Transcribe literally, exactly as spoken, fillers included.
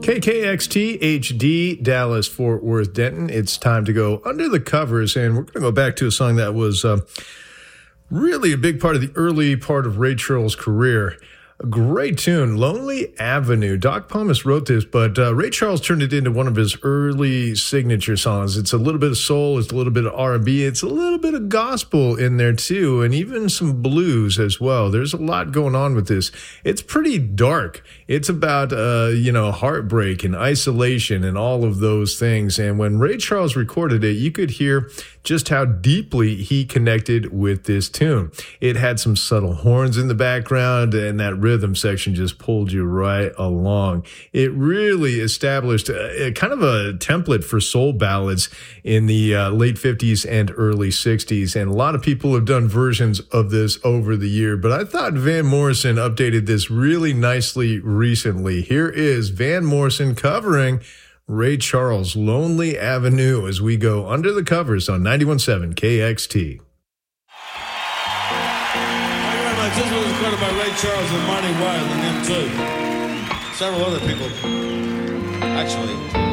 K K X T H D, Dallas, Fort Worth, Denton. It's time to go under the covers, and we're going to go back to a song that was uh, really a big part of the early part of Ray Charles' career. A great tune, Lonely Avenue. Doc Pomus wrote this, but uh, Ray Charles turned it into one of his early signature songs. It's a little bit of soul, it's a little bit of R and B, it's a little bit of gospel in there too, and even some blues as well. There's a lot going on with this. It's pretty dark. It's about, uh, you know, heartbreak and isolation and all of those things. And when Ray Charles recorded it, you could hear just how deeply he connected with this tune. It had some subtle horns in the background, and that rhythm section just pulled you right along. It really established a, a kind of a template for soul ballads in the uh, late fifties and early sixties, and a lot of people have done versions of this over the year, but I thought Van Morrison updated this really nicely recently. Here is Van Morrison covering Ray Charles' Lonely Avenue as we go under the covers on ninety-one point seven K X T. Thank you very much. This was recorded by Ray Charles and Marty Wilde and them too. Several other people, actually.